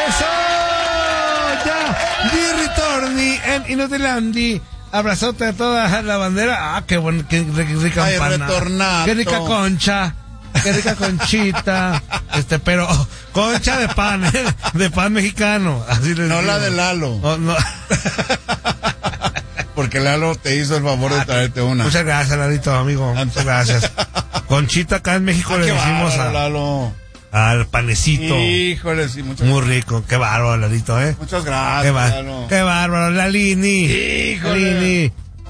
Eso, ya, di ritorni en Inutilandi. Abrazote a toda la bandera. Ah, qué bueno, qué rica Ay, empanada. retornato. Qué rica concha. Qué rica conchita. Pero concha de pan, de pan mexicano. Así les No digo. la de Lalo. No. Porque Lalo te hizo el favor de traerte una. Muchas gracias, Lalito, amigo. Muchas gracias. Conchita acá en México le qué decimos bárbaro, Lalo. al panecito. Híjole, sí, muchas Muy rico. Qué bárbaro, Lalito, Muchas gracias, Lalo. Qué bárbaro, Lalini. Híjole. Lalini.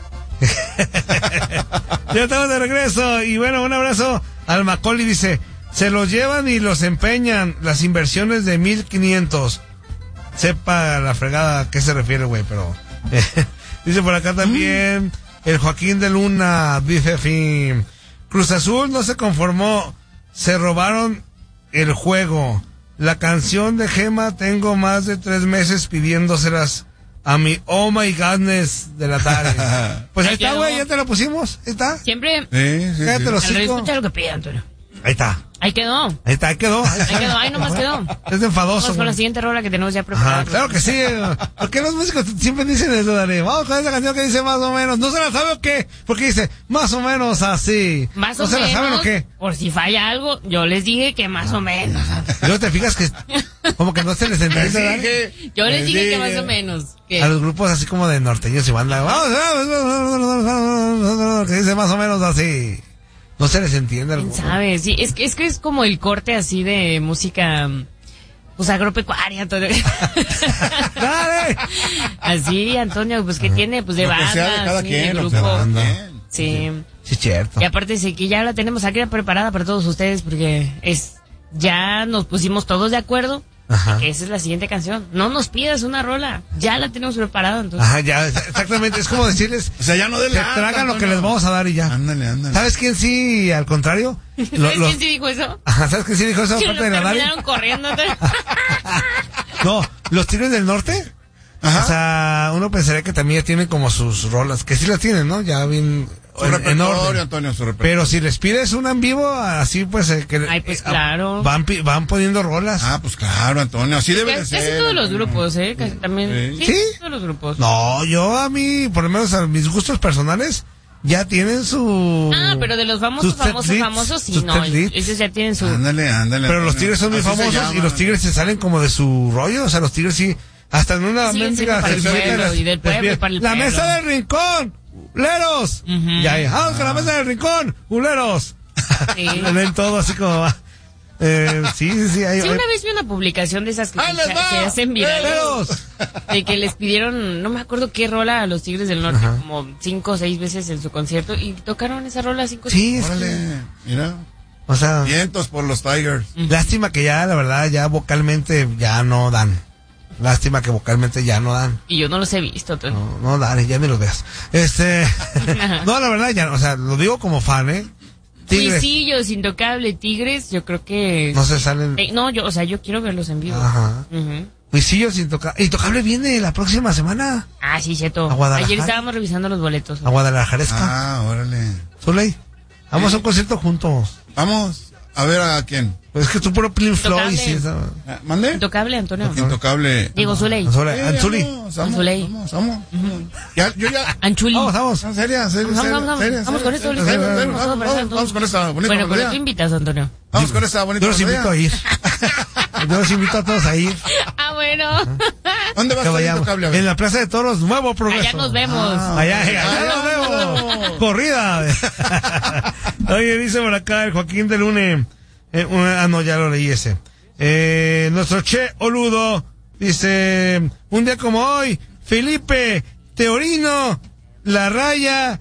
Ya estamos de regreso. Y bueno, un abrazo al Macaulay. Dice, se los llevan y los empeñan. Las inversiones de 1,500. Sepa la fregada a qué se refiere, güey, pero... Dice por acá también el Joaquín de Luna, dice fin, Cruz Azul no se conformó, se robaron el juego. La canción de Gema tengo más de 3 meses pidiéndoselas a mi Oh My Godness de la tarde. Pues ahí está, güey, ya te lo pusimos, ahí está. Siempre. Sí. Cállate los Al hocico. escucha lo que pide, Antonio. Ahí está. Ahí quedó. Ahí está, ahí quedó. Ahí nomás quedó. Es de enfadoso. Vamos con la güey. siguiente rola que tenemos ya preparada. Ajá, claro que sí. ¿Por qué los músicos siempre dicen eso, Dani? Vamos con esa canción que dice más o menos. ¿No se la sabe o qué? Porque dice más o menos así. Más ¿No o se menos. la saben o qué? Por si falla algo, yo les dije que más o menos. Y luego te fijas que como que no se les entiende, Dani. Yo les dije que más o menos. A los grupos así como de norteños y banda. Vamos, que dice más o menos así. No se les entiende. ¿Quién sabe? Sí, es que es como el corte así de música, pues agropecuaria, Antonio. ¡Dale! Así, Antonio, pues que tiene, pues de Lo que banda, sea de cada así, quien, de lo que grupo. sea de cada quien. Sí. Sí, cierto. Y aparte dice que ya la tenemos aquí preparada para todos ustedes porque ya nos pusimos todos de acuerdo. Ajá. Que esa es la siguiente canción. No nos pidas una rola, ya la tenemos preparada, entonces. Ajá, ya, exactamente. Es como decirles, O sea, ya no de se tragan lo que les vamos a dar y ya. Ándale. ¿Sabes quién sí, al contrario? ¿Sabes quién sí dijo eso? Ajá, ¿sabes quién sí dijo eso? Que Aparte lo de la Dari. terminaron corriendo. Antonio. No, los Tigres del Norte. Ajá. O sea, uno pensaría que también ya tienen como sus rolas, que sí las tienen, ¿no? Ya bien Su en repertorio, orden. Antonio, su repertorio. Pero si les pides una en vivo, así pues que Ay, pues claro. van poniendo rolas. Ah, pues claro, Antonio, así debe de Casi ser. todos los Antonio. grupos, casi también. Sí. ¿Sí? Todos los grupos. No, yo a mí, por lo menos a mis gustos personales, ya tienen su... Ah, pero de los sus famosos, set famosos, lists, sí, sus no. set lists. Ellos ya tienen su... Ándale. Pero los Antonio. Tigres son muy Así se famosos llama. y los Tigres se salen como de su rollo. O sea, los Tigres sí, hasta en una Siguen mendiga siendo para el servilleta pueblo les- y del pueblo les piden, y para el la pueblo". mesa del rincón, culeros. Ujú. Ya, vamos con la mesa del rincón, culeros. Sí. Le ven todo así como va. Sí. Hay, Sí, una vez vi una publicación de esas que se hacen virales. culeros. De que les pidieron, no me acuerdo qué rola a los Tigres del Norte, como 5 o 6 veces en su concierto, y tocaron esa rola 5 Sí, es que, Órale, mira. o sea, Vientos por los Tigers. lástima que ya, la verdad, ya vocalmente ya no dan. Lástima que vocalmente ya no dan. Y yo no los he visto. No dan, ya ni los veas. No, la verdad, ya, o sea, lo digo como fan, Tigres. Cuisillos, Intocable, Tigres, yo creo que... No se salen. No, yo quiero verlos en vivo. Ajá. Ujú. Cuisillos, Intocable viene la próxima semana. Ah, sí, cierto. ¿A Guadalajara? Ayer estábamos revisando los boletos. A Guadalajaresca. Ah, órale. Zuley, vamos a un concierto juntos. Vamos a ver a quién. Pues es que tú puro Pink Floyd. Intocable. Sí, ¿Mande? Intocable, Antonio. Intocable. Diego Zuley. Anzuli. Zuley. Vamos. Yo ya. Anchuli. Vamos. Seria. Vamos con esto. Vamos con esta bonita Bueno, pero melodía. tú invitas, Antonio. Vamos con esta bonita Yo los invito a ir. Yo los invito a todos a ir. Ah, bueno. ¿Dónde vas Que a ir vayamos. Intocable? A ver. En la Plaza de Toros, Nuevo Progreso. Allá nos vemos. Allá nos vemos. Corrida. Oye, dice por acá el Joaquín de Lune. No, ya lo leí ese. Nuestro Che Oludo dice: un día como hoy, Felipe Teorino, La Raya.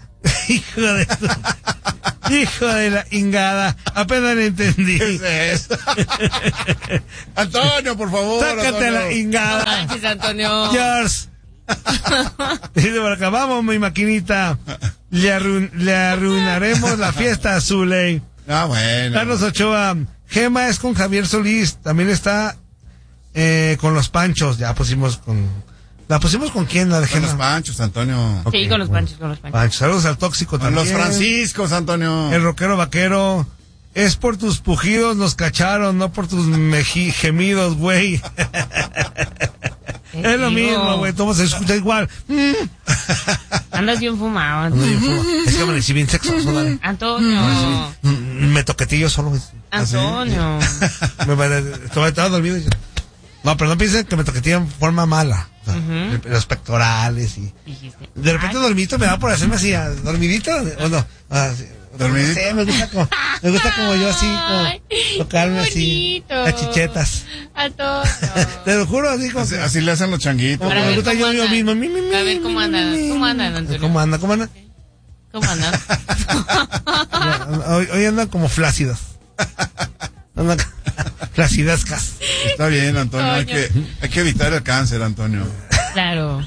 Hijo de la ingada. Apenas le entendí. ¿Qué es eso? Antonio, por favor. Sácate Antonio. la ingada. Gracias, Antonio. Yours. Dice por acá: vamos, mi maquinita. Le arruinaremos la fiesta a Zuley. Ah, bueno. Carlos Ochoa: Gema es con Javier Solís. También está con los Panchos. Ya pusimos con... ¿La pusimos con quién? La de Con Gema. los Panchos, Antonio. Sí, con los panchos, con los panchos. Panchos. Saludos al Tóxico Con también. los Franciscos, Antonio. El rockero vaquero. es por tus pujidos nos cacharon, no por tus gemidos, güey. Es lo mismo, güey, todo se escucha igual. Andas bien fumado, Ando Antonio. bien fumado. Es que amanecí bien sexoso, dale. Antonio. Me toquetillo solo, güey. Antonio. Estaba dormido. No, pero no piensen que me toquetillo en forma mala. O sea, los pectorales y... Dijiste. De repente dormidito me da por hacerme así, ¿dormidito o no? Sí. ¿Dormidito? No sé, me gusta como yo así, Ay, como tocarme qué así, bonito. las chichetas. Antonio. Te lo juro, así como Así, que- así le hacen los changuitos. como Para que me ver gusta cómo yo andan. mismo. A ver cómo andan. ¿Cómo andan, Antonio? ¿Cómo anda? ¿Cómo anda? ¿Cómo andan? Hoy andan como flácidos. Andan flacidascas. Está bien, Antonio. Hay que evitar el cáncer, Antonio. Claro.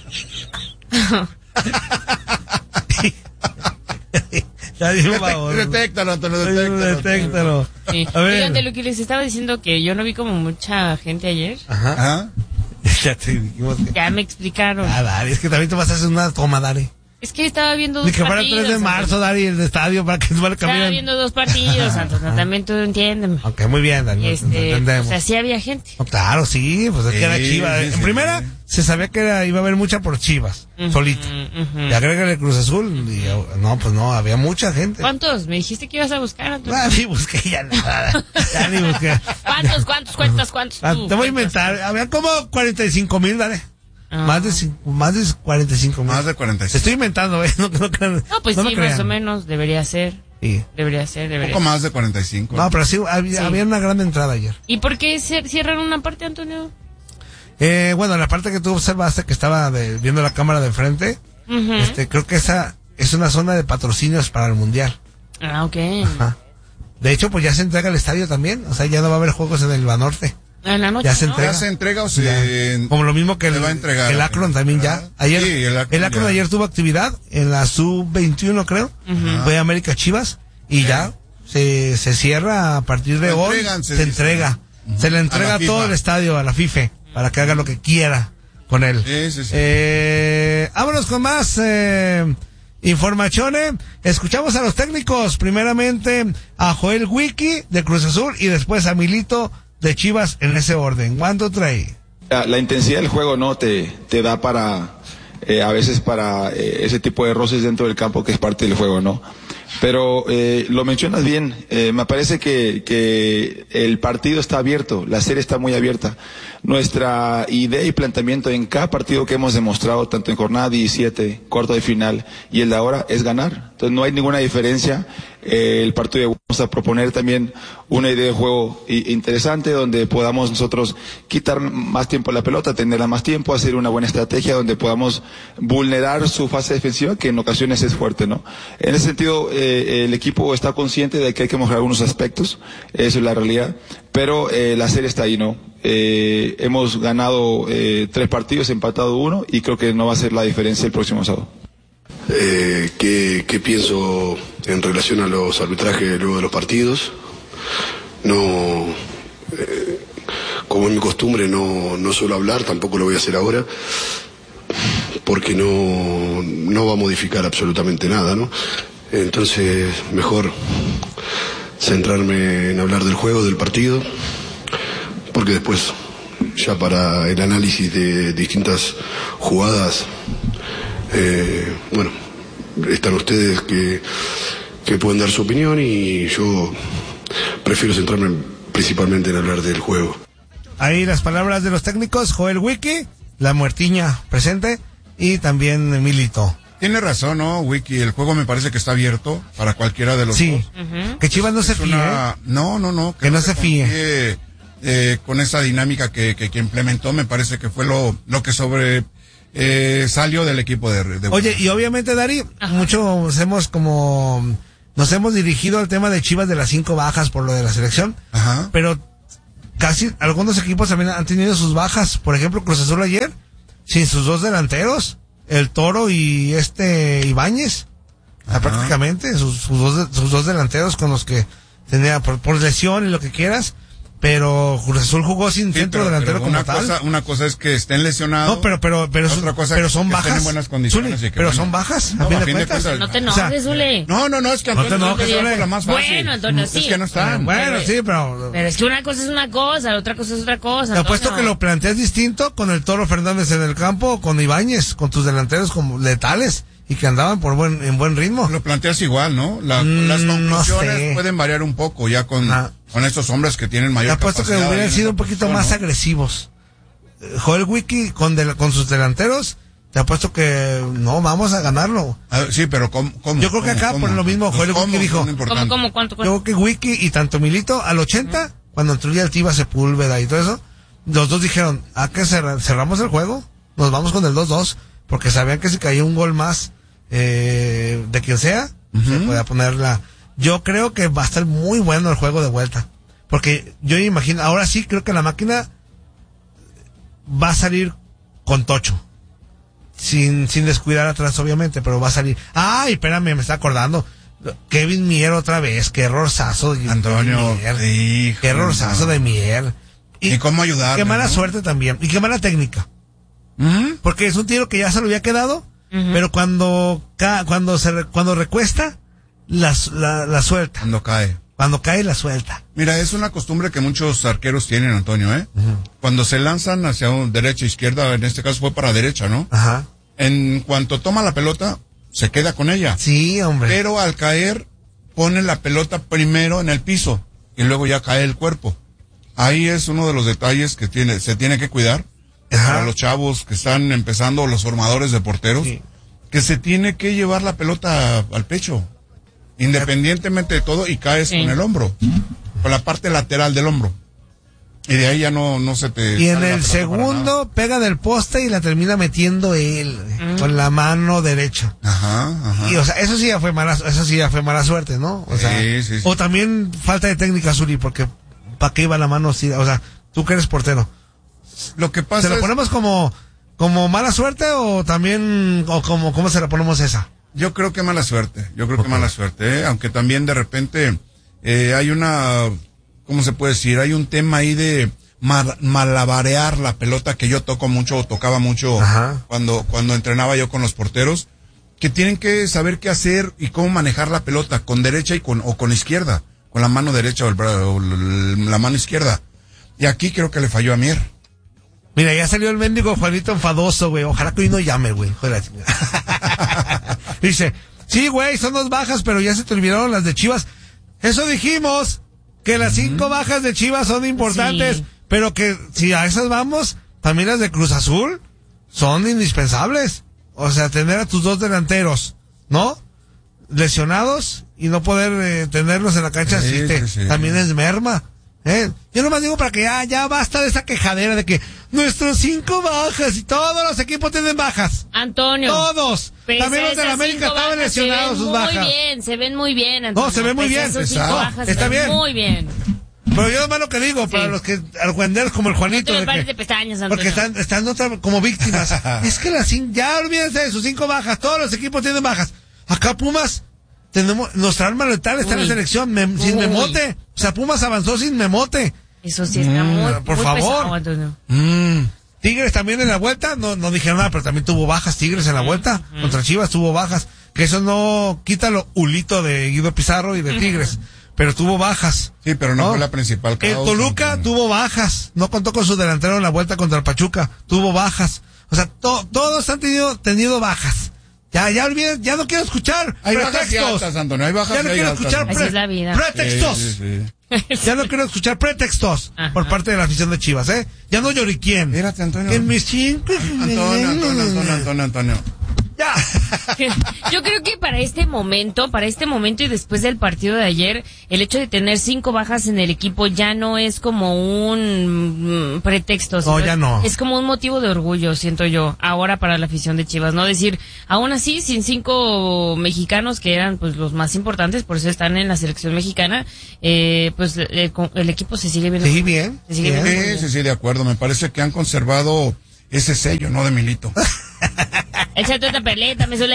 Ya digo, por favor. Detéctalo, Antonio, detéctalo. Detéctalo. Sí. A ver. Oigan, de lo que les estaba diciendo que yo no vi como mucha gente ayer. Ajá. Ajá. Ya te dijimos que... Ya me explicaron. Dari, es que también te vas a hacer una toma, Dari. Es que estaba viendo dos Ni que fuera partidos. 3 de marzo, Dari, el estadio, para que no le Estaba caminen. viendo dos partidos, Antonio. También tú entiéndeme. Ok, muy bien, Dari, O entendemos. sea, sí había gente. No, claro, sí, pues es que era Sí, Chivas. sí, En sí. primera, se sabía que iba a haber mucha por Chivas, solita. Y agrégale Cruz Azul, y no, pues no, había mucha gente. ¿Cuántos? Me dijiste que ibas a buscar, Antonio. Ah, ni busqué ya nada. Ya ni busqué. ¿Cuántos cuentas? ¿Cuántos Ah, tú? te voy a inventar. Había como 45,000, dale. Ah. Más de 45,000. Más de Te 45. estoy inventando, ¿eh? No, No, pues no sí, me más crean. o menos. Debería ser. Sí. Debería ser. Un poco más de 45. No, pero sí, había una gran entrada ayer. ¿Y por qué cierran una parte, Antonio? Bueno, la parte que tú observaste que estaba viendo la cámara de frente, Ujú. creo que esa es una zona de patrocinios para el Mundial. Ah, ok. Ajá. De hecho, pues ya se entrega el estadio también. O sea, ya no va a haber juegos en el Banorte. En la noche, Ya se ¿no? entrega. ¿Ya se entrega o se...? Como lo mismo que Se va a entregar. el Akron también ya. Ajá. Ayer, Sí, el Akron ya. ayer tuvo actividad en la sub-21, creo. Fue América Chivas. Y ya se cierra a partir de Lo hoy. entregan, se Se dice. entrega. Se le entrega A la todo FIFA. el estadio a la FIFA para que haga lo que quiera con él. Sí, sí, sí. Vámonos con más informaciones. Escuchamos a los técnicos. Primeramente a Joel Wiki de Cruz Azul y después a Milito de Chivas en ese orden. ¿Cuánto trae? La intensidad del juego no te da para a veces para ese tipo de roces dentro del campo que es parte del juego, ¿no? Pero lo mencionas bien, me parece que el partido está abierto, la serie está muy abierta. Nuestra idea y planteamiento en cada partido que hemos demostrado, tanto en jornada 17, cuarto de final y el de ahora, es ganar. Entonces no hay ninguna diferencia. El partido vamos a proponer también una idea de juego interesante donde podamos nosotros quitar más tiempo a la pelota, tenerla más tiempo, hacer una buena estrategia donde podamos vulnerar su fase defensiva que en ocasiones es fuerte, ¿no? En ese sentido el equipo está consciente de que hay que mejorar algunos aspectos, eso es la realidad, pero la serie está ahí, ¿no? Hemos ganado 3 partidos, empatado 1 y creo que no va a ser la diferencia el próximo sábado. ¿Qué pienso en relación a los arbitrajes luego de los partidos? No, como es mi costumbre, no suelo hablar, tampoco lo voy a hacer ahora, porque no va a modificar absolutamente nada, ¿no? Entonces, mejor centrarme en hablar del juego, del partido, porque después, ya para el análisis de distintas jugadas, bueno, están ustedes que pueden dar su opinión y yo prefiero centrarme principalmente en hablar del juego. Ahí las palabras de los técnicos, Joel Wiki, la muertiña presente y también Milito. Tiene razón, ¿no, Wiki? El juego me parece que está abierto para cualquiera de los Sí, dos. que Chivas no se Es fíe, ¿eh? No. Que no se fíe. confíe, con esa dinámica que implementó, me parece que fue lo que salió del equipo de Oye, y obviamente, Dari, nos hemos dirigido al tema de Chivas de las 5 bajas por lo de la selección, Ajá. pero casi algunos equipos también han tenido sus bajas. Por ejemplo, Cruz Azul ayer, sin sus 2 delanteros, el Toro y Ibáñez, prácticamente, sus dos delanteros con los que tenía por lesión y lo que quieras. pero Cruz Azul jugó sin Sí, centro pero delantero como tal. Una cosa es que estén lesionados. No, pero otra cosa pero es son que estén bajas. en buenas condiciones Zuli, y que pero bueno. son bajas, No, a fin de a fin de cuentas. cuentas. No te O sea, enojes, Zule. No, es que No te Antonio enojes, es Zule. la más fácil. Bueno, Antonio, sí. Es que no están. Bueno, sí, pero Pero es que una cosa es una cosa, la otra cosa es otra cosa. te apuesto Antonio. que lo planteas distinto con el Toro Fernández en el campo o con Ibáñez, con tus delanteros como letales y que andaban en buen ritmo. Lo planteas igual, ¿no? Las no conclusiones sé. pueden variar un poco ya con estos hombres que tienen Te mayor apuesto que capacidad hubieran en sido esa un poquito posición, más ¿no? agresivos. Joel Wiki con sus delanteros, te apuesto que no, vamos a ganarlo. Sí, pero ¿cómo? Yo creo que acá por lo mismo, Los Joel Wiki cómo dijo, son importantes. ¿Cómo, cuánto? yo creo que Wiki y tanto Milito al 80, cuando entró ya el Tiva Sepúlveda y todo eso, los dos dijeron, que cerramos el juego, nos vamos con el 2-2, porque sabían que si caía un gol más de quien sea, se podía poner Yo creo que va a estar muy bueno el juego de vuelta, porque yo imagino, ahora sí creo que la máquina va a salir con tocho. Sin descuidar atrás, obviamente, pero va a salir. Ay, espérame, me está acordando. Kevin Mier otra vez, qué errorzazo de Antonio, Mier. hijo, Qué errorzazo no. de Mier. ¿Y cómo ayudar? Qué mala ¿no? suerte también. Y qué mala técnica. Porque es un tiro que ya se lo había quedado, pero cuando recuesta, la suelta. Cuando cae. Cuando cae, la suelta. Mira, es una costumbre que muchos arqueros tienen, Antonio, ¿eh? Cuando se lanzan hacia derecha e izquierda, en este caso fue para derecha, ¿no? Ajá. En cuanto toma la pelota, se queda con ella. Sí, hombre. Pero al caer, pone la pelota primero en el piso y luego ya cae el cuerpo. Ahí es uno de los detalles que se tiene que cuidar para los chavos que están empezando, los formadores de porteros, Sí. que se tiene que llevar la pelota al pecho, independientemente de todo, y caes con el hombro, con la parte lateral del hombro. Y de ahí ya no se te... Y en sale la el pelota para segundo nada. pega del poste y la termina metiendo él con la mano derecha. Ajá. Y o sea, eso sí ya fue mala suerte, ¿no? O sea, Sí. o también falta de técnica, Zuli, porque ¿para qué iba la mano así? O sea, tú que eres portero. Lo que pasa ¿Se lo es... ponemos como mala suerte o también cómo se la ponemos esa? Yo creo que mala suerte, mala suerte, ¿eh? Aunque también de repente hay una, ¿cómo se puede decir? Hay un tema ahí de malabarear la pelota que yo tocaba mucho cuando entrenaba yo con los porteros, que tienen que saber qué hacer y cómo manejar la pelota, con derecha o con izquierda, con la mano derecha o la mano izquierda. Y aquí creo que le falló a Mier. Mira, ya salió el mendigo Juanito enfadoso, güey. Ojalá que hoy no llame, güey. Joder, la chingada. Dice, sí, güey, son 2 bajas, pero ya se te olvidaron las de Chivas. Eso dijimos, que las 5 bajas de Chivas son importantes, pero que si a esas vamos, también las de Cruz Azul son indispensables. O sea, tener a tus 2 delanteros, ¿no? Lesionados y no poder tenerlos en la cancha, Sí. también es merma. Yo nomás digo para que ya basta de esa quejadera de que nuestros 5 bajas y todos los equipos tienen bajas. Antonio. Todos. Pese También los de la esas América 5 estaban bajas, lesionados sus bajas. Se ven muy bien, Antonio. No, se ven muy Pese bien. esas 5 Exacto. bajas, Está se ven bien. muy bien. Pero yo nomás lo que digo, para los que argüenderos como el Juanito. No te de pares que- de pestañas, Antonio. porque están como víctimas. Es que ya olvídense de sus 5 bajas. Todos los equipos tienen bajas. Acá Pumas, nuestra arma letal está en la selección, sin Memote. O sea, Pumas avanzó sin Memote. Eso sí está muy, por muy favor. pesado, Antonio. Tigres también en la vuelta, no dijeron nada, pero también tuvo bajas Tigres en la vuelta. Contra Chivas tuvo bajas. Que eso no quita lo hulito de Guido Pizarro y de Tigres. Pero tuvo bajas. Sí, pero no fue la principal El causa, Toluca Antonio. tuvo bajas. No contó con su delantero en la vuelta contra el Pachuca. Tuvo bajas. O sea, todos han tenido bajas. Ya olviden, ya no quiero escuchar Hay bajas y pretextos. altas, Antonio, hay bajas Ya no y hay quiero altas, escuchar ¿no? Así es la vida. pretextos. Sí. Ya no quiero escuchar pretextos Ajá. por parte de la afición de Chivas, ¿eh? Ya no lloriquien. Mírate, Antonio. En mis 5. Antonio. Ya. Yo creo que para este momento y después del partido de ayer, el hecho de tener 5 bajas en el equipo ya no es como un pretexto. No, ya no. Es como un motivo de orgullo, siento yo, ahora para la afición de Chivas, ¿no? Decir, aún así, sin 5 mexicanos que eran pues los más importantes, por eso están en la selección mexicana, pues el equipo se sigue viendo. Sí, bien. Se sigue viendo muy bien. Sí, de acuerdo. Me parece que han conservado ese sello, ¿no? De Milito. Échate otra peleta, me suele.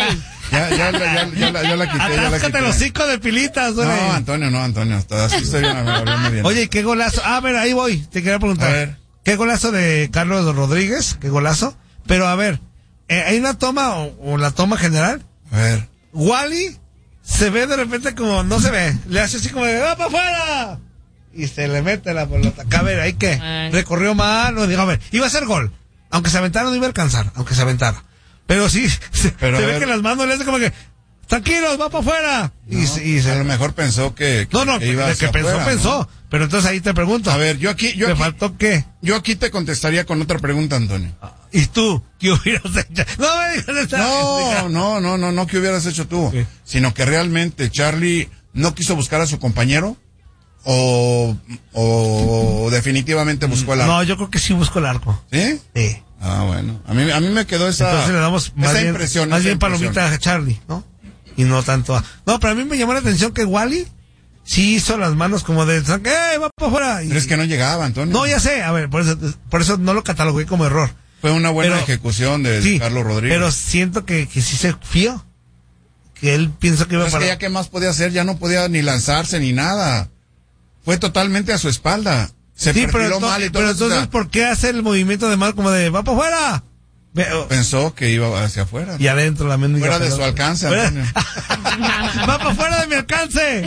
Ya la quité. Atáscate el hocico de pilitas, güey. No, Antonio. Así estoy hablando bien. Oye, qué golazo. A ver, ahí voy. Te quería preguntar. A ver. ¿Qué golazo de Carlos Rodríguez? ¿Qué golazo? Pero a ver, hay una toma o la toma general. A ver. Wally se ve de repente como, no se ve. Le hace así como de, ¡va para afuera! Y se le mete la pelota. A ver, ¿ahí qué? Ay. Recorrió mal. No, digo, a ver, iba a ser gol. Aunque se aventara, no iba a alcanzar. Aunque se aventara. Pero sí, se ve que las manos le hace como que, tranquilos, va para afuera. No, a lo mejor pensó que iba que hacia pensó, afuera, pensó. ¿no? Pero entonces ahí te pregunto. A ver, yo aquí, ¿te faltó qué? Yo aquí te contestaría con otra pregunta, Antonio. ¿Y tú? ¿Qué hubieras hecho? No me digas esta. No, ¿qué hubieras hecho tú? ¿Qué? Sino que realmente Charlie no quiso buscar a su compañero o definitivamente buscó el arco. No, yo creo que sí busco el arco. ¿Sí? Sí. Ah, bueno. A mí me quedó Entonces le damos más esa bien, impresión. más esa bien impresión. palomita a Charlie, ¿no? Y no tanto a... No, pero a mí me llamó la atención que Wally sí hizo las manos como de... va para afuera! Y... Pero es que no llegaba, Antonio. No, ya sé. A ver, por eso no lo catalogué como error. Fue una buena Pero- ejecución de Sí, Carlos Rodríguez. pero siento que sí se fió. Que él piensa que iba Pero es para... que ya qué más podía hacer, ya no podía ni lanzarse ni nada. Fue totalmente a su espalda. Se Sí, perfiló mal y todo. pero eso, o entonces, sea, ¿por qué hace el movimiento de mal como de va para afuera? pensó que iba hacia afuera. Y adentro la mendiga Fuera de pelota. su alcance, Fuera- Antonio. ¡Va para afuera de mi alcance!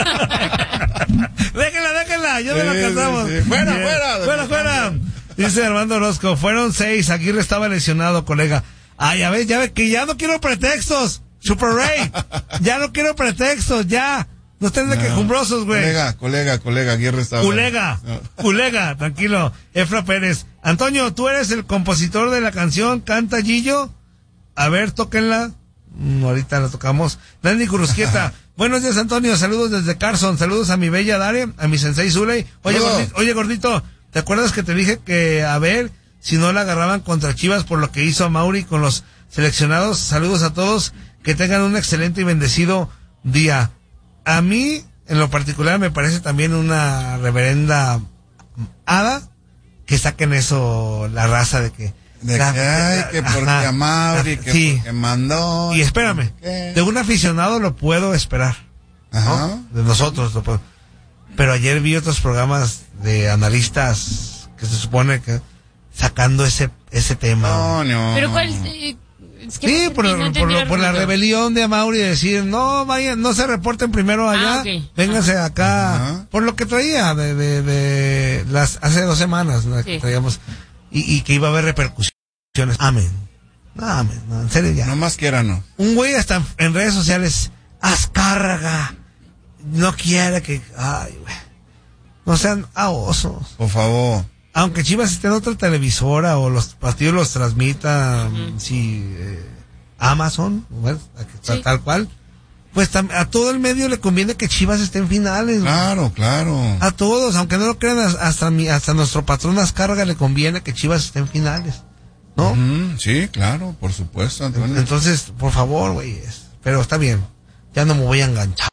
déjenla, ya me lo Sí, alcanzamos. sí, sí. Fuera, Bien. fuera de mi Fuera. Dice Armando Orozco, fueron 6, Aguirre estaba lesionado, colega. Ya ves que ya no quiero pretextos, Super Ray. Ya no quiero pretextos, ya. No estén de quejumbrosos, güey. Colega, Aguirre estaba... Culega, tranquilo. Efra Pérez. Antonio, tú eres el compositor de la canción Canta Gillo. A ver, tóquenla. Ahorita la tocamos. Danny Currusquieta. Buenos días, Antonio. Saludos desde Carson. Saludos a mi bella Dare, a mi sensei Zuley. Oye, gordito, ¿te acuerdas que te dije que a ver si no la agarraban contra Chivas por lo que hizo a Mauri con los seleccionados? Saludos a todos. Que tengan un excelente y bendecido día. A mí, en lo particular, me parece también una reverenda hada que saquen eso, la raza de que... que porque a Mauri, que sí. porque mandó... Y espérame, ¿Qué? de un aficionado lo puedo esperar, ¿no? Ajá. De nosotros lo puedo. Pero ayer vi otros programas de analistas que se supone que sacando ese tema. No. Pero ¿cuál? Es que Sí, no por entendí el la argumento. rebelión de Mauri de decir, no vayan, no se reporten primero allá, Ok. vénganse acá, Ajá. por lo que traía de las hace 2 semanas, ¿no? Que Sí. traíamos, y que iba a haber repercusiones. Amén. No, en serio ya. No más quiera, no. Un güey hasta en redes sociales, Azcárraga, no quiere que, ay, güey, no sean osos. Por favor. Aunque Chivas esté en otra televisora o los partidos los transmita, Amazon, bueno, Sí. tal cual, pues a todo el medio le conviene que Chivas esté en finales. Claro. A todos, aunque no lo crean, hasta nuestro patrón Azcárraga le conviene que Chivas esté en finales, ¿no? Sí, claro, por supuesto, Antonio. Entonces, por favor, güey, pero está bien, ya no me voy a enganchar.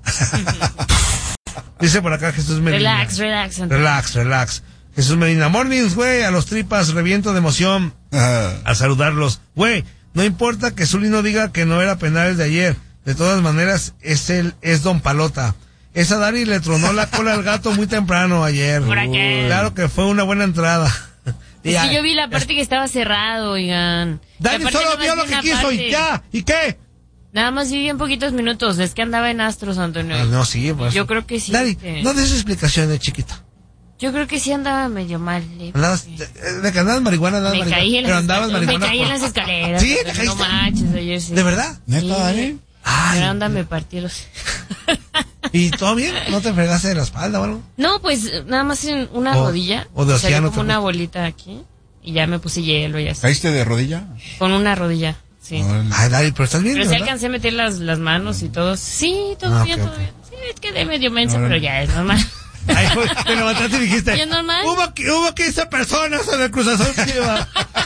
Dice por acá Jesús Medina. Relax, Antonio. Relax. Jesús Medina, mornings, güey, a los tripas, reviento de emoción a saludarlos. Güey, no importa que Zuli no diga que no era penal el de ayer. De todas maneras, es Don Palota. Esa Dari le tronó la cola al gato muy temprano ayer. ¿Por qué? Claro que fue una buena entrada. Es que yo vi la parte que estaba cerrado, oigan. Dani Y aparte solo nada vio más lo vi que una quiso parte. y ya. ¿Y qué? Nada más vi bien poquitos minutos. Es que andaba en Astros, Antonio. No, sí, pues. Yo creo que sí. Dani, no des explicaciones, chiquita. Yo creo que sí andaba medio mal. Andabas, de que andabas marihuana, andabas Me marihuana. caí en Pero las andabas escaleras. marihuana. Me caí en las escaleras. ¿Sí? ¿Te No caíste? manches, ayer sí. ¿De verdad? ¿Neta, Sí. Dani? Ay, Pero anda, me partí los... ¿y todo bien? ¿No te fregaste de la espalda o algo? No, pues nada más en una rodilla. o de Salió océano como te una fue. bolita aquí. Y ya me puse hielo y así. ¿Caíste de rodilla? Con una rodilla, sí. Órale. Ay, Dani, pero estás bien, Pero sí ¿verdad? alcancé a meter las manos y todo. Sí, todo Ah, bien, ok, todo ok. bien. Sí, es que de medio mensa, Órale. pero ya es normal. Ay, güey, te levantaste y dijiste. ¿Y es normal? Hubo 15 personas en el Cruz Azul Chivas.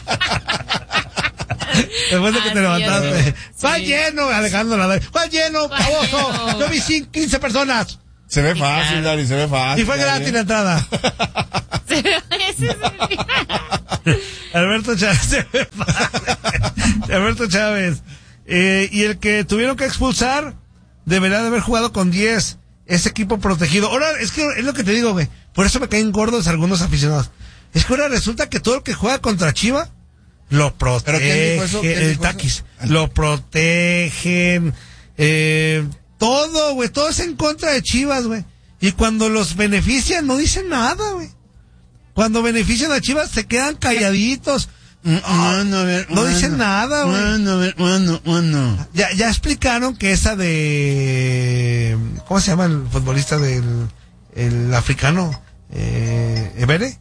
Después de que te Así levantaste. es. ¡Va Sí. lleno! Alejandro Nadal. ¡Va lleno, Va baboso! lleno. Yo vi 15 personas. Se ve Sí, fácil, claro. Dani, se ve fácil. Y fue gratis la entrada. Ese es el... Alberto Chávez. Alberto Chávez. Y el que tuvieron que expulsar debería de haber jugado con 10. Ese equipo protegido. Ahora, es que es lo que te digo, güey. Por eso me caen gordos algunos aficionados. Es que ahora resulta que todo el que juega contra Chivas lo protege. ¿Pero quién dijo eso? El Taquis. Lo protegen. Todo, güey. Todo es en contra de Chivas, güey. Y cuando los benefician, no dicen nada, güey. Cuando benefician a Chivas, se quedan calladitos. No dicen nada, güey. Ya explicaron que esa de... ¿Cómo se llama el futbolista el africano? Evere.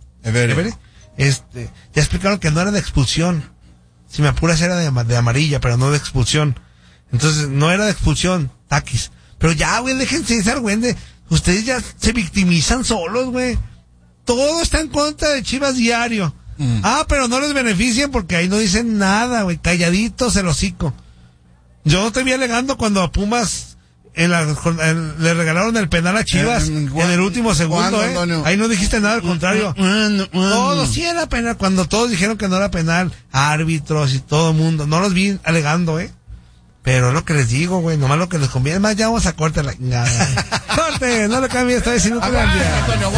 Ya explicaron que no era de expulsión. Si me apuras era de amarilla, pero no de expulsión. Entonces, no era de expulsión, Taquis. Pero ya, güey, déjense de ser, güey. Ustedes ya se victimizan solos, güey. Todo está en contra de Chivas diario. Pero no les benefician porque ahí no dicen nada, güey. Calladitos el hocico. Yo no te vi alegando cuando a Pumas le regalaron el penal a Chivas en el último segundo, Ahí no dijiste nada, al contrario. Todo sí era penal. Cuando todos dijeron que no era penal, árbitros y todo el mundo, no los vi alegando, Pero es lo que les digo, güey, nomás lo que les conviene. Más ya vamos a corte la... Corte, no lo cambies, está diciendo tu